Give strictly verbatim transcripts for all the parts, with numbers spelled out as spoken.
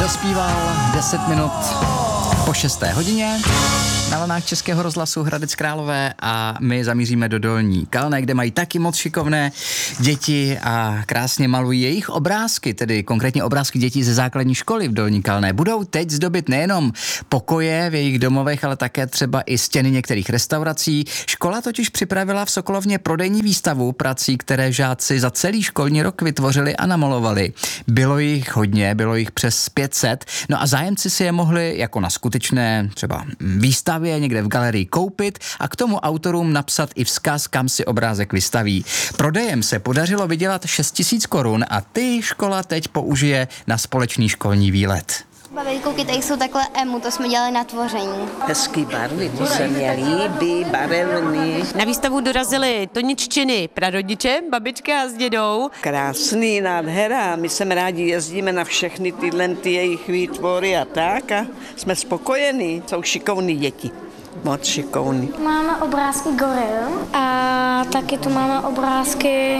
dospíval deset minut po šesté hodině na vlnách Českého rozhlasu Hradec Králové a my zamíříme do Dolní Kalné, kde mají taky moc šikovné děti a krásně malují jejich obrázky, tedy konkrétně obrázky dětí ze základní školy v Dolní Kalné. Budou teď zdobit nejenom pokoje v jejich domovech, ale také třeba i stěny některých restaurací. Škola totiž připravila v Sokolovně prodejní výstavu prací, které žáci za celý školní rok vytvořili a namalovali. Bylo jich hodně, bylo jich přes pět set, no a zájemci si je mohli jako na skutečné třeba výstavě někde v galerii koupit a k tomu autorům napsat i vzkaz, kam si obrázek vystaví. Prodejem se podařilo vydělat šest tisíc korun a ty škola teď použije na společný školní výlet. Babi, koukej, tady jsou takhle emu, to jsme dělali na tvoření. Hezký barvy, to se mě líbí, barevný. Na výstavu dorazili Toniččiny, prarodiče, babička s dědou. Krásný, nádhera, my jsme rádi jezdíme na všechny tyhle ty jejich výtvory a tak a jsme spokojení, jsou šikovní děti. Moc šikovný. Máme obrázky goril a taky tu máme obrázky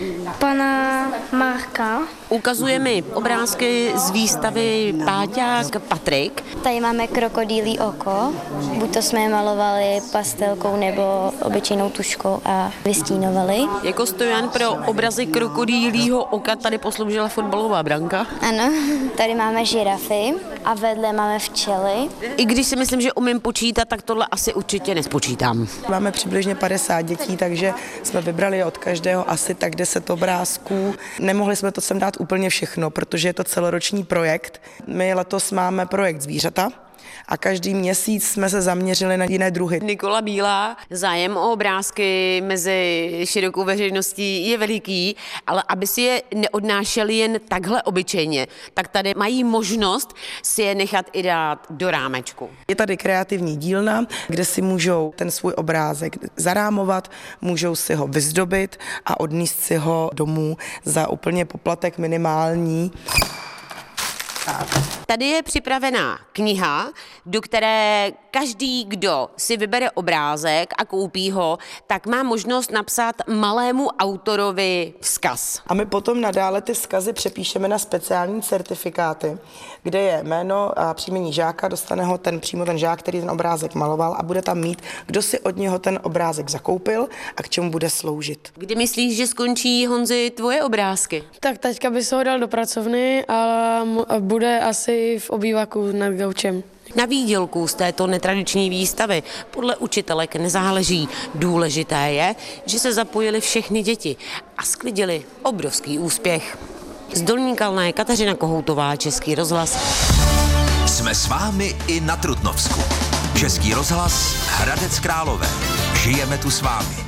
pana Marka. Ukazuje mi obrázky z výstavy Páťák Patrik. Tady máme krokodýlí oko, buď to jsme je malovali pastelkou nebo obyčejnou tuškou a vystínovali. Jako stojan pro obrazy krokodýlího oka tady posloužila fotbalová branka. Ano, tady máme žirafy a vedle máme včely. I když si myslím, že umím počítat, tak tohle asi určitě nespočítám. Máme přibližně padesát dětí, takže jsme vybrali od každého asi tak deset obrázků. Nemohli jsme to sem dát úplně všechno, protože je to celoroční projekt. My letos máme projekt zvířata a každý měsíc jsme se zaměřili na jiné druhy. Nikola Bílá, zájem o obrázky mezi širokou veřejností je veliký, ale aby si je neodnášeli jen takhle obyčejně, tak tady mají možnost si je nechat i dát do rámečku. Je tady kreativní dílna, kde si můžou ten svůj obrázek zarámovat, můžou si ho vyzdobit a odníst si ho domů za úplně poplatek minimální. Tady je připravená kniha, do které každý, kdo si vybere obrázek a koupí ho, tak má možnost napsat malému autorovi vzkaz. A my potom nadále ty vzkazy přepíšeme na speciální certifikáty, kde je jméno a příjmení žáka, dostane ho ten přímo ten žák, který ten obrázek maloval a bude tam mít, kdo si od něho ten obrázek zakoupil a k čemu bude sloužit. Kdy myslíš, že skončí, Honzi, tvoje obrázky? Tak teďka by se ho dal do pracovny a bude asi v obývaku nad gaučem. Na výdělku z této netradiční výstavy podle učitelek nezáleží. Důležité je, že se zapojili všechny děti a sklidili obrovský úspěch. Z Dolní Kalné Kateřina Kohoutová, Český rozhlas. Jsme s vámi i na Trutnovsku. Český rozhlas Hradec Králové. Žijeme tu s vámi.